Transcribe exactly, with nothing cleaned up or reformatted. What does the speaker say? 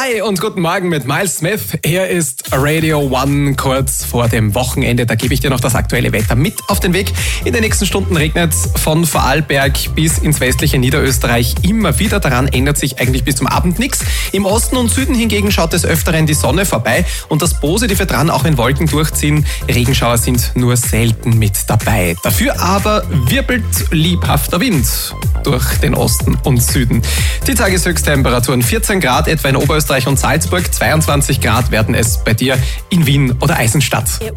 Hi und guten Morgen mit Miles Smith. Er ist Radio One kurz vor dem Wochenende. Da gebe ich dir noch das aktuelle Wetter mit auf den Weg. In den nächsten Stunden regnet es von Vorarlberg bis ins westliche Niederösterreich immer wieder. Daran ändert sich eigentlich bis zum Abend nichts. Im Osten und Süden hingegen schaut des Öfteren die Sonne vorbei. Und das Positive dran, auch wenn Wolken durchziehen, Regenschauer sind nur selten mit dabei. Dafür aber wirbelt lebhafter Wind durch den Osten und Süden. Die Tageshöchsttemperaturen vierzehn Grad etwa in Oberösterreich und Salzburg, zweiundzwanzig Grad werden es bei dir in Wien oder Eisenstadt.